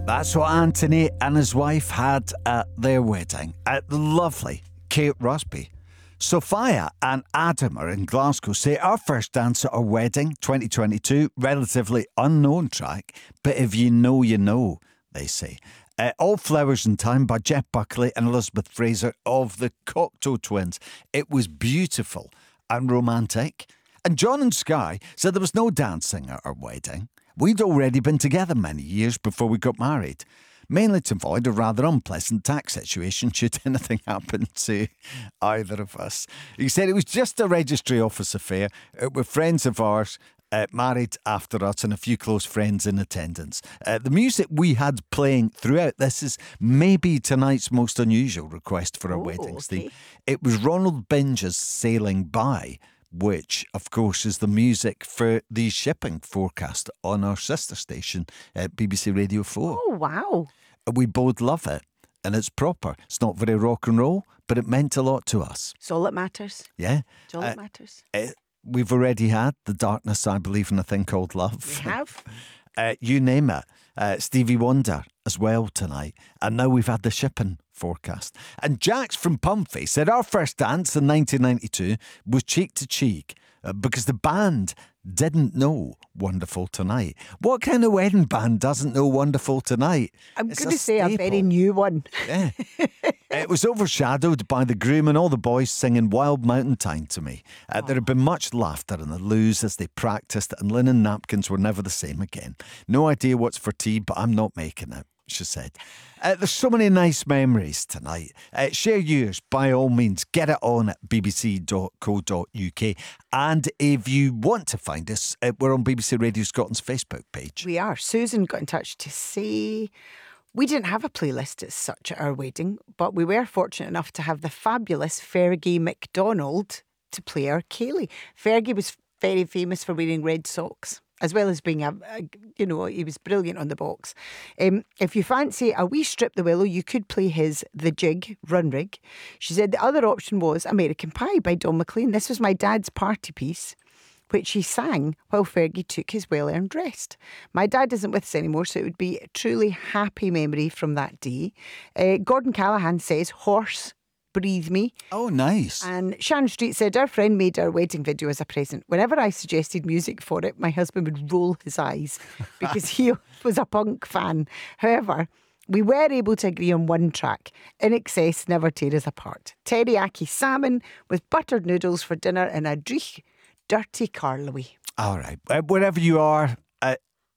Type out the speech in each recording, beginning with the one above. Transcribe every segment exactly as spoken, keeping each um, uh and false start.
That's what Anthony and his wife had at their wedding at the lovely Kate Rusby. Sophia and Adam are in Glasgow. Say our first dance at our wedding, twenty twenty-two, relatively unknown track, but if you know, you know, they say. Uh, All Flowers in Time by Jeff Buckley and Elizabeth Fraser of the Cocteau Twins. It was beautiful and romantic. And John and Sky said there was no dancing at our wedding. We'd already been together many years before we got married, mainly to avoid a rather unpleasant tax situation should anything happen to either of us. He said it was just a registry office affair uh, with friends of ours uh, married after us and a few close friends in attendance. Uh, the music we had playing throughout this is maybe tonight's most unusual request for our Oh, weddings okay. theme. It was Ronald Binge's Sailing By, which, of course, is the music for the shipping forecast on our sister station at B B C Radio four. Oh, wow. We both love it, and it's proper. It's not very rock and roll, but it meant a lot to us. It's all that matters. Yeah. It's all Uh, that matters. Uh, we've already had The Darkness, I Believe in a Thing Called Love. We have. Uh, you name it. Uh, Stevie Wonder as well tonight. And now we've had the shipping forecast. And Jax from Pumphy said our first dance in nineteen ninety-two was Cheek to Cheek uh, because the band didn't know Wonderful Tonight. What kind of wedding band doesn't know Wonderful Tonight? I'm It's going a to say a very staple. new one. Yeah. It was overshadowed by the groom and all the boys singing Wild Mountain Time to me. Uh, there had been much laughter in the loos as they practiced, and linen napkins were never the same again. No idea what's for tea, but I'm not making it, she said. Uh, there's so many nice memories tonight. Uh, share yours, by all means. Get it on at b b c dot co dot u k. And if you want to find us, uh, we're on B B C Radio Scotland's Facebook page. We are. Susan got in touch to say we didn't have a playlist as such at our wedding, but we were fortunate enough to have the fabulous Fergie McDonald to play our Kaylee. Fergie was very famous for wearing red socks, as well as being a, a you know, he was brilliant on the box. Um, if you fancy a wee Strip the Willow, you could play his The Jig, Run Rig. She said the other option was American Pie by Don McLean. This was my dad's party piece, which he sang while Fergie took his well-earned rest. My dad isn't with us anymore, so it would be a truly happy memory from that day. Uh, Gordon Callahan says, Horse, Breathe Me. Oh, nice. And Shannon Street said, our friend made our wedding video as a present. Whenever I suggested music for it, my husband would roll his eyes because he was a punk fan. However, we were able to agree on one track, In Excess, Never Tear Us Apart. Teriyaki salmon with buttered noodles for dinner and a drich dirty Carlowy. All right. Uh, wherever you are, uh,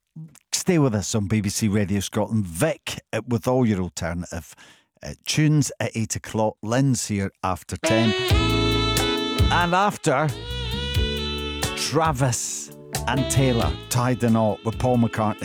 stay with us on B B C Radio Scotland. Vic, uh, with all your alternative uh, tunes at eight o'clock. Lynn's here after ten. And after, Travis and Taylor tied the knot with Paul McCartney.